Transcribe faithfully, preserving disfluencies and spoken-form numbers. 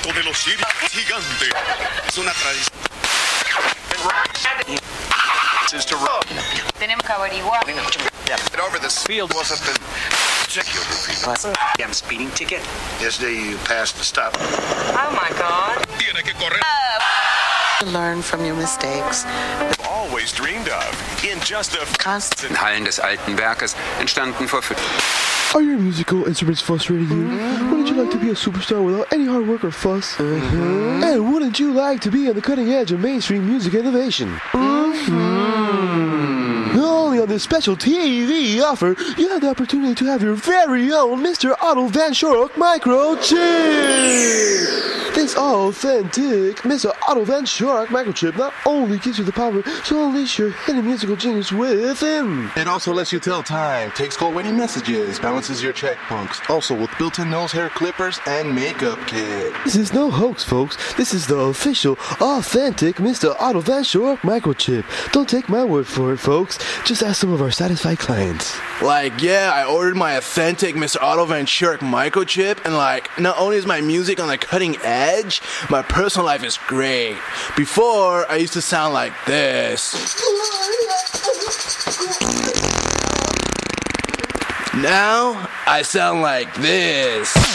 de los gigante. Es una tradición. Tenemos que averiguar. Over this field wasn't the I'm speeding ticket. Yesterday you passed the stop. Oh my God. Tiene que correr. Learn from your mistakes. Always dreamed of. In just a Constant. In Hallen des Alten Werkes, entstanden vor fünf. Are your musical instruments frustrating you? Mm-hmm. Wouldn't you like to be a superstar without any hard work or fuss? Mm-hmm. And wouldn't you like to be on the cutting edge of mainstream music innovation? Mm-hmm. Only on this special T V offer, you have the opportunity to have your very own Mister Otto Van Schork microchip. This authentic Mister Otto Van Schork microchip not only gives you the power to unleash your hidden musical genius within. It also lets you tell time, takes cold waiting messages, balances your checkbooks. Also with built-in nose hair clippers and makeup kit. This is no hoax, folks. This is the official, authentic Mister Otto Van Schork microchip. Don't take my word for it, folks. Just ask some of our satisfied clients. Like, yeah, I ordered my authentic Mister Otto Van Schork microchip, and like, not only is my music on the cutting edge, my personal life is great. Before, I used to sound like this. Now, I sound like this.